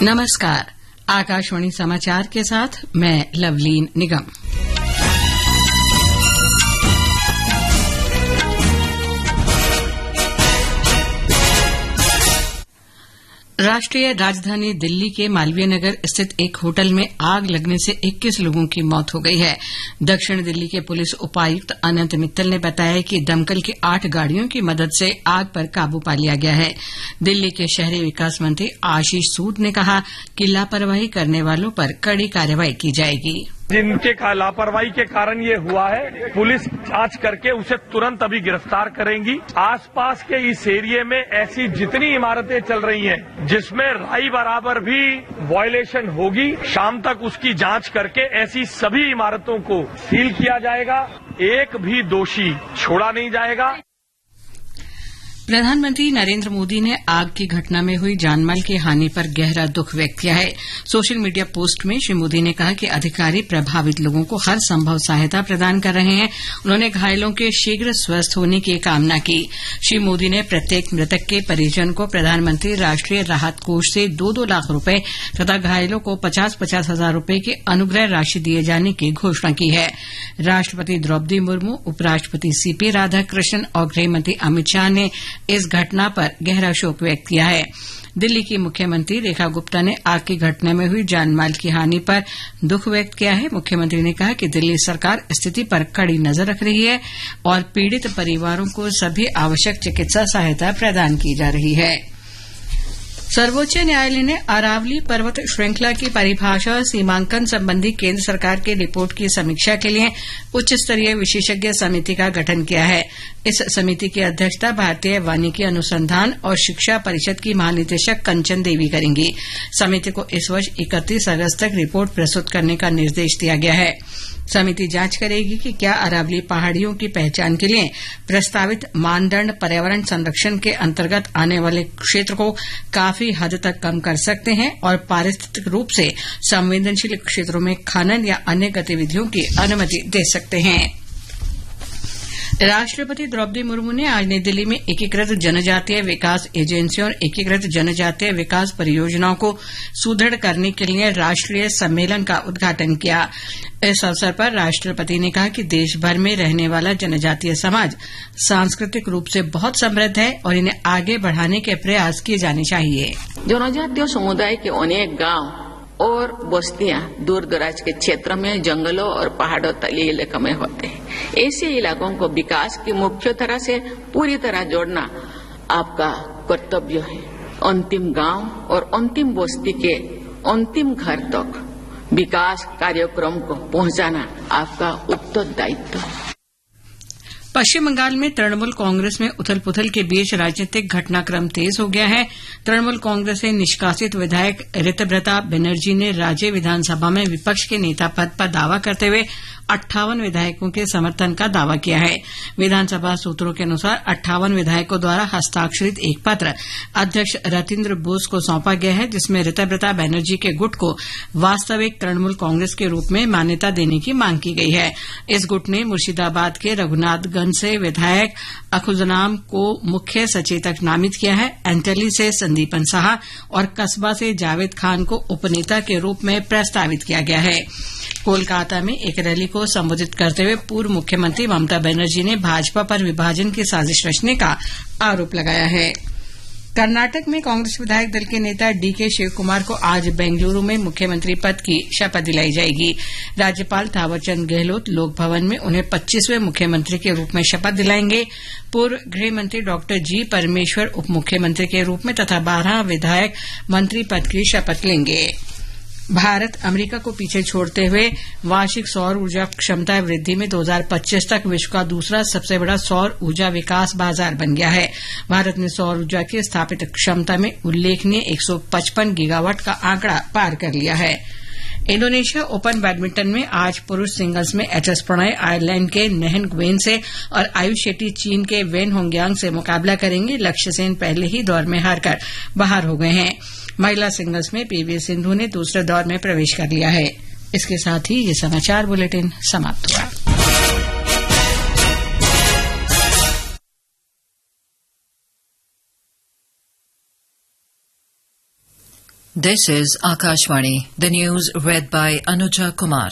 नमस्कार। आकाशवाणी समाचार के साथ मैं लवलीन निगम। राष्ट्रीय राजधानी दिल्ली के मालवीय नगर स्थित एक होटल में आग लगने से 21 लोगों की मौत हो गई है। दक्षिण दिल्ली के पुलिस उपायुक्त अनंत मित्तल ने बताया कि दमकल की 8 गाड़ियों की मदद से आग पर काबू पा लिया गया है। दिल्ली के शहरी विकास मंत्री आशीष सूद ने कहा कि लापरवाही करने वालों पर कड़ी कार्रवाई की जाएगी। जिनके लापरवाही के कारण ये हुआ है, पुलिस जांच करके उसे तुरंत अभी गिरफ्तार करेंगी। आसपास के इस एरिया में ऐसी जितनी इमारतें चल रही हैं जिसमें राई बराबर भी वायलेशन होगी, शाम तक उसकी जांच करके ऐसी सभी इमारतों को सील किया जाएगा। एक भी दोषी छोड़ा नहीं जाएगा। प्रधानमंत्री नरेंद्र मोदी ने आग की घटना में हुई जानमाल की हानि पर गहरा दुख व्यक्त किया है। सोशल मीडिया पोस्ट में श्री मोदी ने कहा कि अधिकारी प्रभावित लोगों को हर संभव सहायता प्रदान कर रहे हैं। उन्होंने घायलों के शीघ्र स्वस्थ होने की कामना की। श्री मोदी ने प्रत्येक मृतक के परिजन को प्रधानमंत्री राष्ट्रीय राहत कोष से 2-2 लाख रुपए तथा घायलों को 50-50 हजार रुपए की अनुग्रह राशि दिए जाने की घोषणा की है। राष्ट्रपति द्रौपदी मुर्मू, उपराष्ट्रपति सीपी राधाकृष्णन और गृहमंत्री अमित शाह ने इस घटना पर गहरा शोक व्यक्त किया है। दिल्ली की मुख्यमंत्री रेखा गुप्ता ने आग की घटना में हुई जानमाल की हानि पर दुख व्यक्त किया है। मुख्यमंत्री ने कहा कि दिल्ली सरकार स्थिति पर कड़ी नजर रख रही है और पीड़ित परिवारों को सभी आवश्यक चिकित्सा सहायता प्रदान की जा रही है। सर्वोच्च न्यायालय ने अरावली पर्वत श्रृंखला की परिभाषा और सीमांकन संबंधी केंद्र सरकार की रिपोर्ट की समीक्षा के लिए उच्च स्तरीय विशेषज्ञ समिति का गठन किया है। इस समिति की अध्यक्षता भारतीय वानिकी अनुसंधान और शिक्षा परिषद की महानिदेशक कंचन देवी करेंगी। समिति को इस वर्ष 31 अगस्त तक रिपोर्ट प्रस्तुत करने का निर्देश दिया गया है। समिति जांच करेगी कि क्या अरावली पहाड़ियों की पहचान के लिए प्रस्तावित मानदंड पर्यावरण संरक्षण के अंतर्गत आने वाले क्षेत्र को काफी हद तक कम कर सकते हैं और पारिस्थितिक रूप से संवेदनशील क्षेत्रों में खनन या अन्य गतिविधियों की अनुमति दे सकते हैं। राष्ट्रपति द्रौपदी मुर्मू ने आज नई दिल्ली में एकीकृत जनजातीय विकास एजेंसियों और एकीकृत जनजातीय विकास परियोजनाओं को सुदृढ़ करने के लिए राष्ट्रीय सम्मेलन का उद्घाटन किया। इस अवसर पर राष्ट्रपति ने कहा कि देश भर में रहने वाला जनजातीय समाज सांस्कृतिक रूप से बहुत समृद्ध है और इन्हें आगे बढ़ाने के प्रयास किए जाने चाहिए। जनजातीय समुदाय के अनेक गांव और बस्तियां दूर दराज के क्षेत्र में जंगलों और पहाड़ों तलीय इलाकों में होते हैं। ऐसे इलाकों को विकास की मुख्य तरह से पूरी तरह जोड़ना आपका कर्तव्य है। अंतिम गांव और अंतिम बस्ती के अंतिम घर तक विकास कार्यक्रम को पहुंचाना आपका उत्तरदायित्व है। पश्चिम बंगाल में तृणमूल कांग्रेस में उथल पुथल के बीच राजनीतिक घटनाक्रम तेज हो गया है। तृणमूल कांग्रेस से निष्कासित विधायक ऋतव्रता बनर्जी ने राज्य विधानसभा में विपक्ष के नेता पद पर दावा करते हुए 58 विधायकों के समर्थन का दावा किया है। विधानसभा सूत्रों के अनुसार 58 विधायकों द्वारा हस्ताक्षरित एक पत्र अध्यक्ष रतिन्द्र बोस को सौंपा गया है, जिसमें ऋतव्रता बनर्जी के गुट को वास्तविक तृणमूल कांग्रेस के रूप में मान्यता देने की मांग की गई है। इस गुट ने मुर्शिदाबाद के रघुनाथगंज से विधायक अखुजनाम को मुख्य सचेतक नामित किया है। एंटली से संदीपन साहा और कस्बा से जावेद खान को उपनेता के रूप में प्रस्तावित किया गया है। कोलकाता में एक रैली को संबोधित करते हुए पूर्व मुख्यमंत्री ममता बनर्जी ने भाजपा पर विभाजन की साजिश रचने का आरोप लगाया है। कर्नाटक में कांग्रेस विधायक दल के नेता डीके शिवकुमार को आज बेंगलुरु में मुख्यमंत्री पद की शपथ दिलाई जाएगी। राज्यपाल थावरचंद गहलोत लोक भवन में उन्हें 25वें मुख्यमंत्री के रूप में शपथ दिलाएंगे। पूर्व गृह मंत्री डॉक्टर जी परमेश्वर उप मुख्यमंत्री के रूप में तथा 12 विधायक मंत्री पद की शपथ लेंगे। भारत अमेरिका को पीछे छोड़ते हुए वार्षिक सौर ऊर्जा क्षमता वृद्धि में 2025 तक विश्व का दूसरा सबसे बड़ा सौर ऊर्जा विकास बाजार बन गया है। भारत ने सौर ऊर्जा की स्थापित क्षमता में उल्लेखनीय 155 गीगावाट का आंकड़ा पार कर लिया है। इंडोनेशिया ओपन बैडमिंटन में आज पुरुष सिंगल्स में एचएस प्रणय आयरलैंड के नेहन ग्वेन से और आयुष शेट्टी चीन के वेन होंगयांग से मुकाबला करेंगे। लक्ष्य सेन पहले ही दौर में हारकर बाहर हो गए हैं। महिला सिंगल्स में पीवी सिंधु ने दूसरे दौर में प्रवेश कर लिया है। इसके साथ ही ये समाचार बुलेटिन समाप्त हुआ। This is Akashvani, the news read by Anuja Kumar.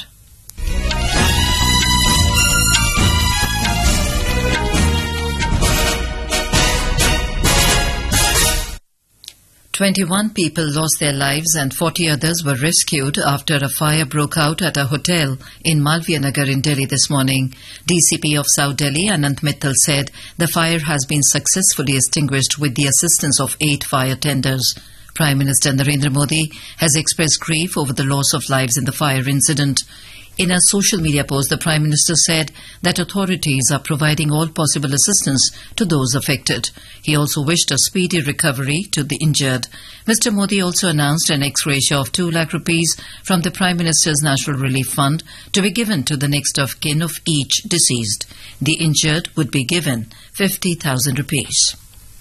"21 people lost their lives and 40 others were rescued after a fire broke out at a hotel in Malviya Nagar in Delhi this morning. DCP of South Delhi, Anant Mittal, said the fire has been successfully extinguished with the assistance of 8 fire tenders. Prime Minister Narendra Modi has expressed grief over the loss of lives in the fire incident. In a social media post, the Prime Minister said that authorities are providing all possible assistance to those affected. He also wished a speedy recovery to the injured. Mr. Modi also announced an ex-gratia of 2 lakh rupees from the Prime Minister's National Relief Fund to be given to the next of kin of each deceased. The injured would be given 50,000 rupees.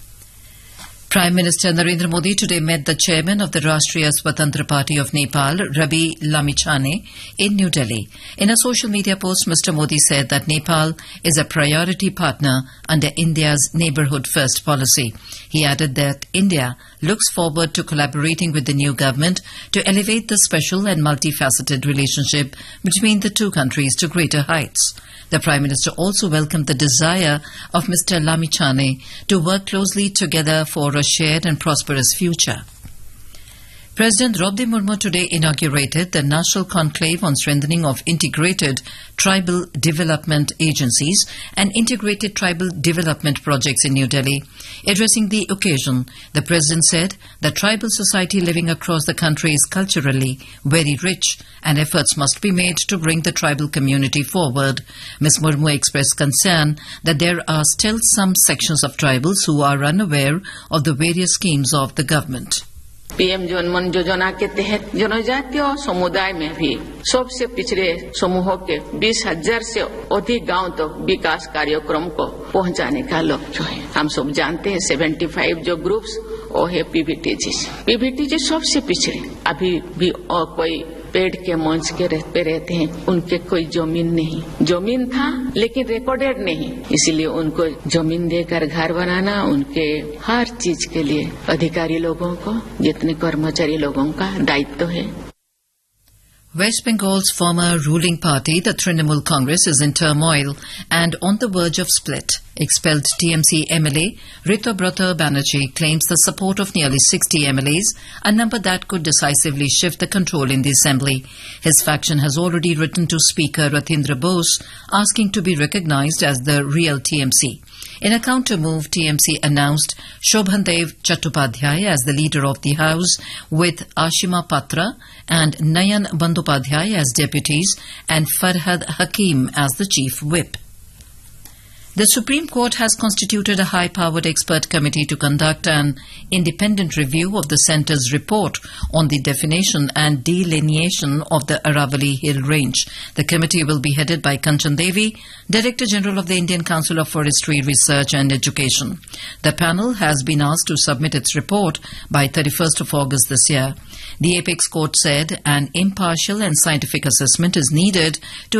Prime Minister Narendra Modi today met the chairman of the Rashtriya Swatantra Party of Nepal, Rabi Lamichhane, in New Delhi. In a social media post, Mr. Modi said that Nepal is a priority partner under India's Neighbourhood First policy. He added that India looks forward to collaborating with the new government to elevate the special and multifaceted relationship between the two countries to greater heights. The Prime Minister also welcomed the desire of Mr. Lamichhane to work closely together for a shared and prosperous future. President Draupadi Murmu today inaugurated the National Conclave on Strengthening of Integrated Tribal Development Agencies and Integrated Tribal Development Projects in New Delhi. Addressing the occasion, the President said that tribal society living across the country is culturally very rich and efforts must be made to bring the tribal community forward. Ms. Murmu expressed concern that there are still some sections of tribals who are unaware of the various schemes of the government. PM जनमन योजना के तहत जनजातीय समुदाय में भी सबसे पिछड़े समूहों के 20,000 से अधिक गांव तक विकास कार्यक्रम को पहुंचाने का लक्ष्य है। हम सब जानते हैं 75 जो ग्रुप्स वो है पीवीटीजी सबसे पिछड़े अभी भी कोई पेड़ के मंच के पे रहते हैं, उनके कोई जमीन नहीं, जमीन था लेकिन रिकॉर्डेड नहीं, इसलिए उनको जमीन देकर घर बनाना उनके हर चीज के लिए अधिकारी लोगों को जितने कर्मचारी लोगों का दायित्व है। West Bengal's former ruling party, the Trinamool Congress, is in turmoil and on the verge of split. Expelled TMC MLA Ritubrata Banerjee claims the support of nearly 60 MLAs, a number that could decisively shift the control in the assembly. His faction has already written to Speaker Ratindra Bose asking to be recognized as the real TMC. In a counter move, TMC announced Shobhandev Chattopadhyay as the leader of the House, with Ashima Patra and Nayan Bandyopadhyay as deputies and Farhad Hakim as the chief whip. The Supreme Court has constituted a high-powered expert committee to conduct an independent review of the Centre's report on the definition and delineation of the Aravalli Hill Range. The committee will be headed by Kanchan Devi, Director General of the Indian Council of Forestry Research and Education. The panel has been asked to submit its report by 31st of August this year. The Apex Court said an impartial and scientific assessment is needed to